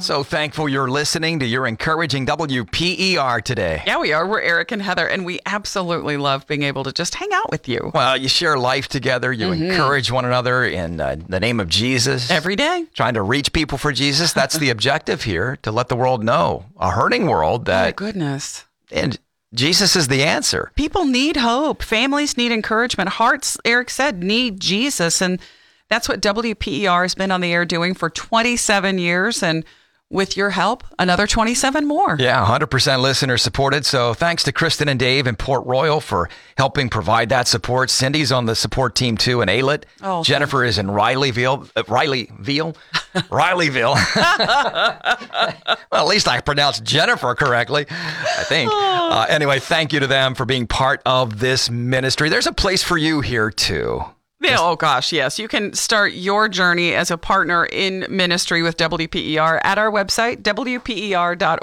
So thankful you're listening to your encouraging WPER today. Yeah, we are. We're Eric and Heather, and we absolutely love being able to just hang out with you. Well, you share life together. You encourage one another in the name of Jesus. Every day. Trying to reach people for Jesus. That's the objective here, to let the world know, a hurting world, Oh, my that goodness. and Jesus is the answer. People need hope. Families need encouragement. Hearts, Eric said, need Jesus. And that's what WPER has been on the air doing for 27 years. And with your help, another 27 more. Yeah, 100% listener supported. So thanks to Kristen and Dave in Port Royal for helping provide that support. Cindy's on the support team too in Alet. Oh, Jennifer is in Rileyville. Rileyville. Well, at least I pronounced Jennifer correctly, I think. Anyway, thank you to them for being part of this ministry. There's a place for you here too. Yeah, oh gosh, yes. You can start your journey as a partner in ministry with WPER at our website, WPER.org.